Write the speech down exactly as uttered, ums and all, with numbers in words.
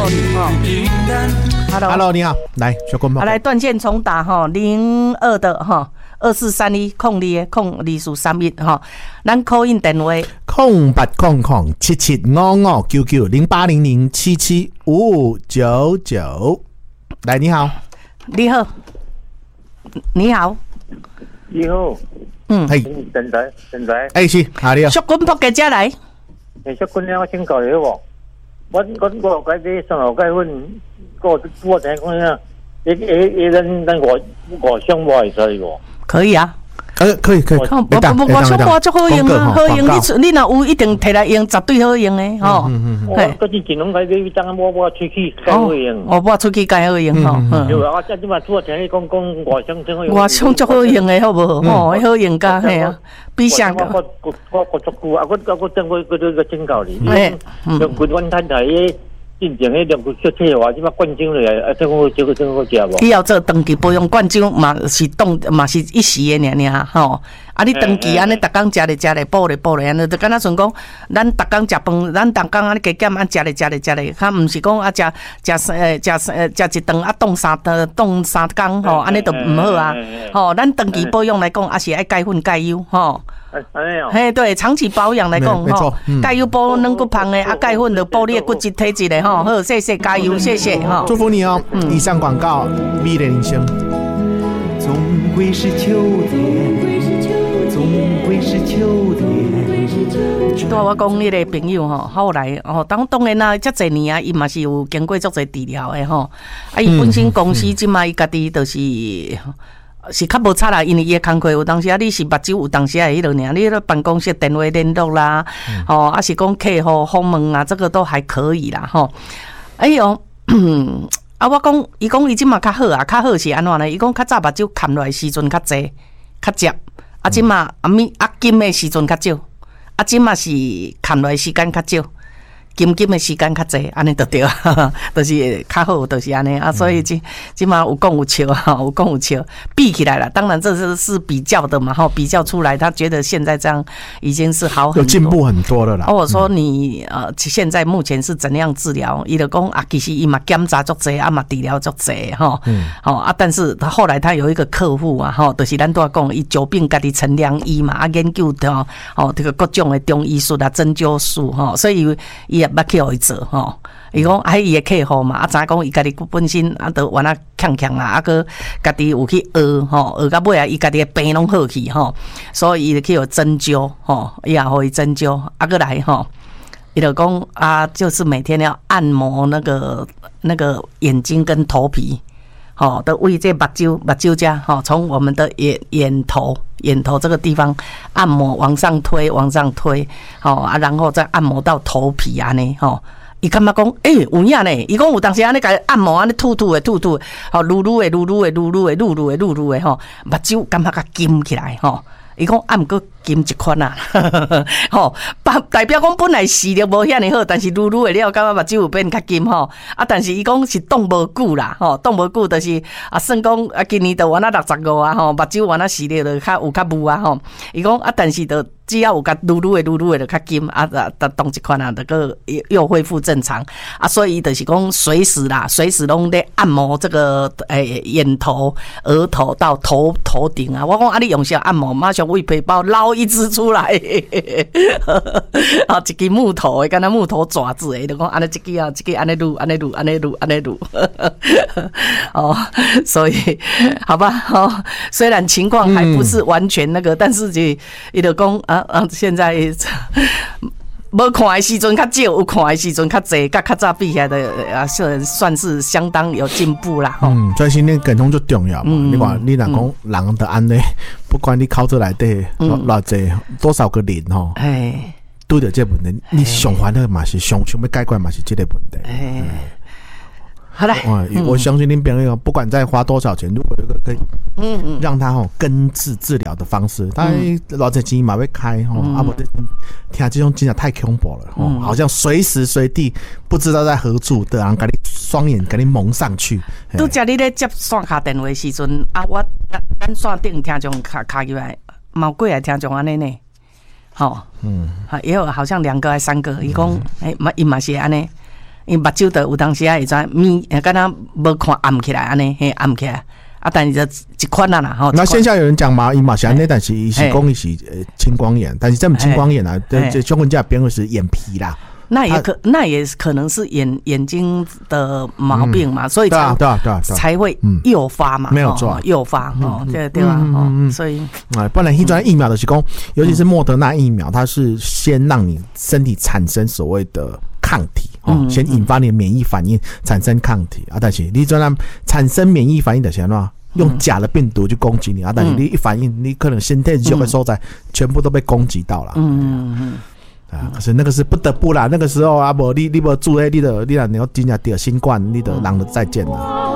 你哈。Hello， Hello， 你好，来小公报。 来断线重打哈，零二的哈，二四三一空二的空二四三一哈，咱 call in 电话空八空空七七五五九九零八零零七七五五九九。来，你好， 你好，你好， 你好， 嗯， 嘿， 现在现在， 哎是，好你好， 小军扑嘅家来， 诶，小军咧，我请教你好无？我我我改啲上楼改阮，我我听讲呀，一一一咱咱外外商我会使无？ 可以啊。 呃，可以可以， 不不不，我说我足好用啊，好用！你你若有一定摕来用，绝对好用的吼。 嗯嗯嗯。我之前拢改啲当我我出去改好用。 哦，我出去改好用吼。 对啊，我即即嘛拄听你讲讲外商真好用。 外商足好用的，好无？吼，好用噶，系啊，比上个。 我我我我足久啊！我我我等我嗰啲個請教你。 誒， 用冠軍太太嘅。进前迄两句小切话，即马灌酒咧，啊，这个这个这个食无？ 你要做长期保养灌酒嘛是冻嘛是一时的尔尔吼。啊，你长期安尼，逐工食咧食咧，补咧补咧，安尼就敢若像讲，咱逐工食饭，咱逐工安尼加减啊，食咧食咧食咧，较毋是讲啊食食诶食诶食一顿啊冻三冻三工吼，安尼就毋好啊。吼，咱长期保养来讲，也是爱钙粉钙油吼。嘿，对，长期保养来讲吼，钙油补软骨胖的，啊钙粉就补你的骨质体质的吼。好，谢谢加油，谢谢哈。 祝福你哦。嗯、以上广告，美丽人生。 总归是秋天，总归是秋天。 对我讲，迄个朋友吼，后来吼，当当然啦，遮侪年啊，伊嘛是有经过足侪治疗的吼。啊，伊本身公司即马伊家己就是。是较无差啦，因为伊诶工课有当时啊，你是目睭有当时啊，迄落尔，你咧办公室电话联络啦，吼、嗯，啊是讲客户访问啊，这个都还可以啦，吼。哎呦，啊，我讲，伊讲伊即马较好啊，较好是安怎呢？伊讲较早目睭看落来时阵较济，较接，啊即马啊咪啊金诶时阵较少，啊即马是看落来时间较少。金金的时间较济，安尼就对啊，就是较好，就是安尼啊，所以即即嘛有讲有笑哈，有讲有笑，比起来了。当然这是是比较的嘛，哈，比较出来，他觉得现在这样已经是好很多， 有进步很多了啦。 哦，我说你呃，现在目前是怎样治疗？伊就讲啊，其实伊嘛检查足济，啊嘛治疗足济哈，嗯，好啊，但是他后来他有一个客户啊，哈，就是咱都要讲，伊久病家己陈良医嘛，啊研究的哦，这个各种的中医术啊、针灸术哈，所以伊。捌去互伊做吼，伊讲啊，伊个客户嘛，啊，知影讲伊家己本身啊，都原啊强强啦，啊个家己有去学吼，学到尾啊，伊家己个病拢好去吼，所以伊就去互针灸吼，伊也互伊针灸，啊个来吼，伊就讲啊，就是每天要按摩那个那个眼睛跟头皮。好、哦，的为这目睭目睭家，好，从我们的眼眼头眼头这个地方按摩往上推，往上推，好、哦、啊，然后再按摩到头皮啊呢，吼、哦，伊感觉讲，诶、欸，有影呢，伊讲有当时安尼甲按摩安尼吐吐的吐吐的，吼、哦，噜噜的噜噜的噜噜的噜噜的噜噜的吼，目睭感觉甲金起来，吼、哦。伊讲啊，毋过金一款啊，吼，代表讲本来视力无遐尼好，但是愈愈的了，感觉目睭有变较金吼。啊，但是伊讲是挡无久啦，吼，挡无久就是啊，算讲啊，今年就完啊六十五啊，吼，目睭完啊视力就较有较雾啊，吼。伊讲啊，但是就只要有甲愈愈的愈愈的就较金啊，啊，当一款啊，那个又恢复正常啊，所以就是讲随时啦，随时拢在按摩这个诶、欸、眼头、额头到头头顶啊。我讲啊，你用啥按摩，马上胃皮包捞一只出来，啊，一支木头的，敢若木头爪子的，就讲安尼一支啊，一支安尼撸，安尼撸，安尼撸，安尼撸，哦，所以好吧，哦，虽然情况还不是完全那个，嗯、但是就伊就讲啊啊，现在。无看的时阵较少，有看的时阵较济，甲较早比起来的啊，算算是相当有进步啦。 嗯，所以现在健康最重要嘛。嗯、你看，你若讲人的安尼，不管你考出来的偌济多少个零吼，哎，对着这问题，你上烦的嘛是上想要解决嘛是这个问题。哎。 好了， 嗯、我相信您朋友不管再花多少钱，如果有一个可以，嗯嗯，让他吼根治治疗的方式，他偌济钱嘛要开吼，啊无听这种真的太恐怖了吼、嗯，好像随时随地不知道在何处的人给你双眼给你蒙上去。 拄则你咧接线下电话时阵，啊我咱咱线顶听众卡卡入来，毛过来听众安尼呢，吼，嗯，也有好像两个还三个，伊讲，哎嘛伊嘛是安尼。 因目睭的有当时啊会怎咪，敢若无看暗起来安尼，嘿暗起来。啊，但是这一款啊啦吼。 那线下有人讲嘛，伊嘛是安尼，但是伊是讲伊是呃青光眼，但是这么青光眼啊，这这胸纹架边会是眼皮啦。 那也可，那也可能是眼眼睛的毛病嘛，嗯、所以才对啊对啊才会诱发嘛， 没有错， 诱发哦，对对吧？哦，所以啊，不然一专疫苗的是讲，尤其是莫德纳疫苗，它是先让你身体产生所谓的抗体哦，嗯、先引发你的免疫反应，产生抗体啊，但是你专让产生免疫反应的先喏。用假的病毒去攻击你啊，但是你一反应，你可能身体就会受在，全部都被攻击到了。嗯嗯嗯。啊！可是那个是不得不啦，那个时候啊，无你你无注意，你的你若你要真正得新冠，你的人就再见了。